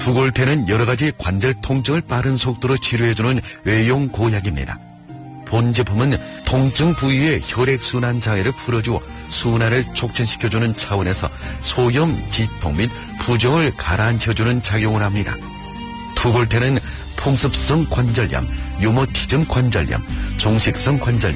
투골테는 여러가지 관절 통증을 빠른 속도로 치료해주는 외용 고약입니다. 본 제품은 통증 부위의 혈액순환 장애를 풀어주어 순환을 촉진시켜주는 차원에서 소염, 지통 및 부종을 가라앉혀주는 작용을 합니다. 투골테는 풍습성 관절염, 유머티즘 관절염, 종식성 관절염,